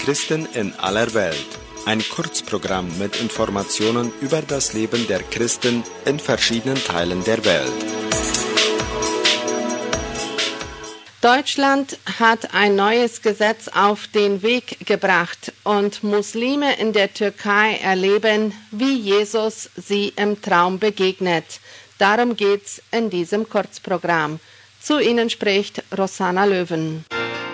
Christen in aller Welt. Ein Kurzprogramm mit Informationen über das Leben der Christen in verschiedenen Teilen der Welt. Deutschland hat ein neues Gesetz auf den Weg gebracht und Muslime in der Türkei erleben, wie Jesus sie im Traum begegnet. Darum geht's in diesem Kurzprogramm. Zu Ihnen spricht Rosanna Löwen.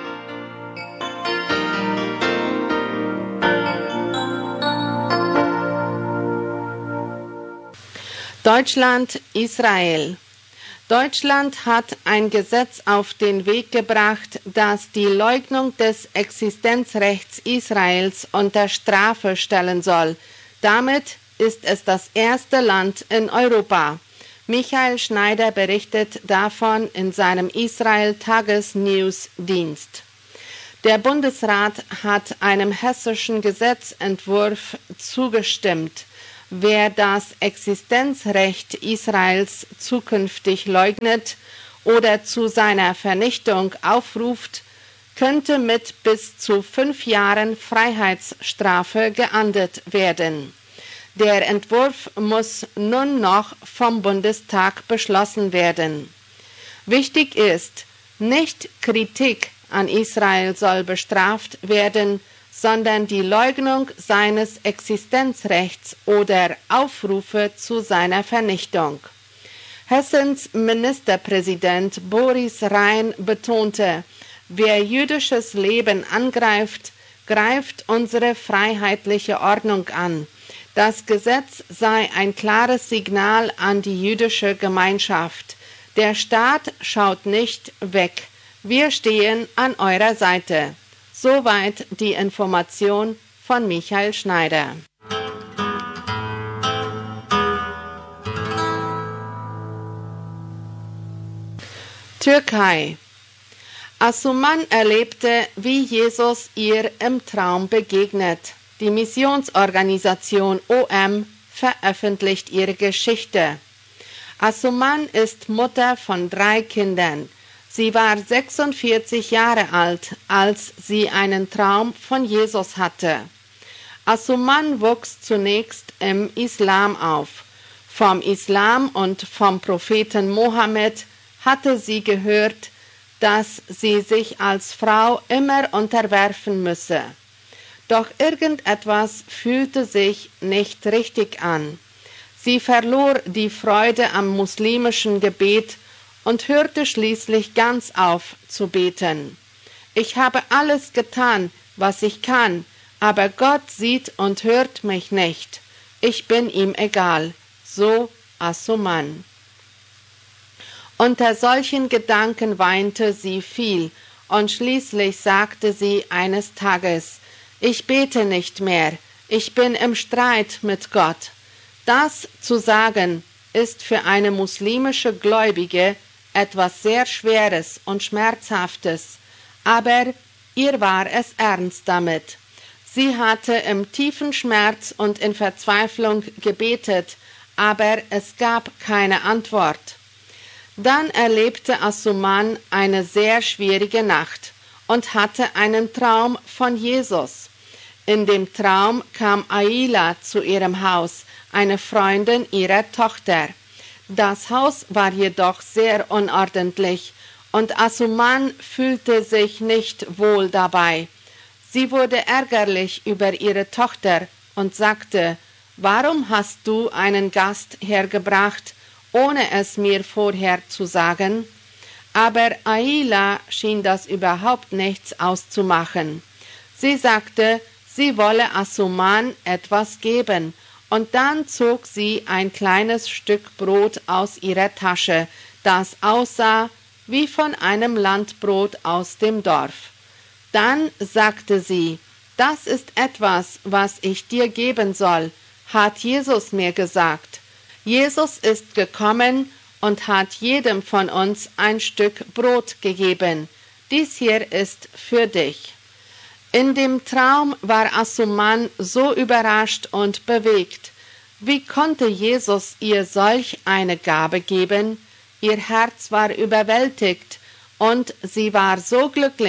Deutschland, Israel. Deutschland hat ein Gesetz auf den Weg gebracht, das die Leugnung des Existenzrechts Israels unter Strafe stellen soll. Damit ist es das erste Land in Europa. Michael Schneider berichtet davon in seinem Israel-Tages-News-Dienst. Der Bundesrat hat einem hessischen Gesetzentwurf zugestimmt. Wer das Existenzrecht Israels zukünftig leugnet oder zu seiner Vernichtung aufruft, könnte mit bis zu 5 Jahren Freiheitsstrafe geahndet werden. Der Entwurf muss nun noch vom Bundestag beschlossen werden. Wichtig ist, nicht Kritik an Israel soll bestraft werden, sondern die Leugnung seines Existenzrechts oder Aufrufe zu seiner Vernichtung. Hessens Ministerpräsident Boris Rhein betonte, wer jüdisches Leben angreift, greift unsere freiheitliche Ordnung an. Das Gesetz sei ein klares Signal an die jüdische Gemeinschaft. Der Staat schaut nicht weg. Wir stehen an eurer Seite. Soweit die Information von Michael Schneider. Türkei. Asuman erlebte, wie Jesus ihr im Traum begegnet. Die Missionsorganisation OM veröffentlicht ihre Geschichte. Asuman ist Mutter von 3 Kindern. Sie war 46 Jahre alt, als sie einen Traum von Jesus hatte. Asuman wuchs zunächst im Islam auf. Vom Islam und vom Propheten Mohammed hatte sie gehört, dass sie sich als Frau immer unterwerfen müsse. Doch irgendetwas fühlte sich nicht richtig an. Sie verlor die Freude am muslimischen Gebet und hörte schließlich ganz auf zu beten. Ich habe alles getan, was ich kann, aber Gott sieht und hört mich nicht. Ich bin ihm egal. So Asuman. Unter solchen Gedanken weinte sie viel, und schließlich sagte sie eines Tages, ich bete nicht mehr, ich bin im Streit mit Gott. Das zu sagen, ist für eine muslimische Gläubige etwas sehr Schweres und Schmerzhaftes, aber ihr war es ernst damit. Sie hatte im tiefen Schmerz und in Verzweiflung gebetet, aber es gab keine Antwort. Dann erlebte Asuman eine sehr schwierige Nacht und hatte einen Traum von Jesus. In dem Traum kam Aila zu ihrem Haus, eine Freundin ihrer Tochter. Das Haus war jedoch sehr unordentlich und Asuman fühlte sich nicht wohl dabei. Sie wurde ärgerlich über ihre Tochter und sagte, warum hast du einen Gast hergebracht, ohne es mir vorher zu sagen? Aber Aila schien das überhaupt nichts auszumachen. Sie sagte, sie wolle Asuman etwas geben, und dann zog sie ein kleines Stück Brot aus ihrer Tasche, das aussah wie von einem Landbrot aus dem Dorf. Dann sagte sie, das ist etwas, was ich dir geben soll, hat Jesus mir gesagt. Jesus ist gekommen und hat jedem von uns ein Stück Brot gegeben. Dies hier ist für dich. In dem Traum war Asuman so überrascht und bewegt. Wie konnte Jesus ihr solch eine Gabe geben? Ihr Herz war überwältigt und sie war so glücklich,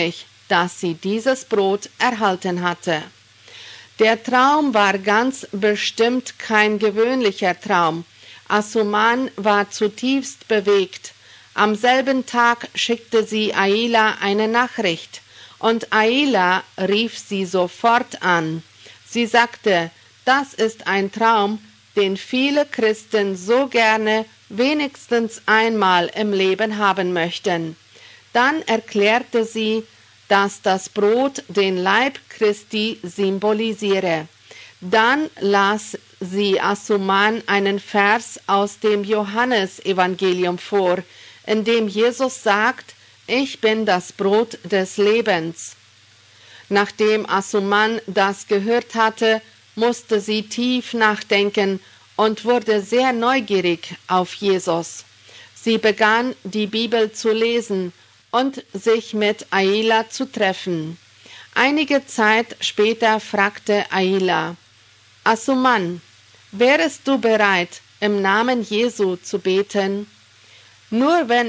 dass sie dieses Brot erhalten hatte. Der Traum war ganz bestimmt kein gewöhnlicher Traum. Asuman war zutiefst bewegt. Am selben Tag schickte sie Aila eine Nachricht, und Aila rief sie sofort an. Sie sagte, das ist ein Traum, den viele Christen so gerne wenigstens einmal im Leben haben möchten. Dann erklärte sie, dass das Brot den Leib Christi symbolisiere. Dann las sie Asuman einen Vers aus dem Johannesevangelium vor, in dem Jesus sagt, ich bin das Brot des Lebens. Nachdem Asuman das gehört hatte, musste sie tief nachdenken und wurde sehr neugierig auf Jesus. Sie begann, die Bibel zu lesen und sich mit Aila zu treffen. Einige Zeit später fragte Aila, Asuman, wärest du bereit, im Namen Jesu zu beten? Nur wenn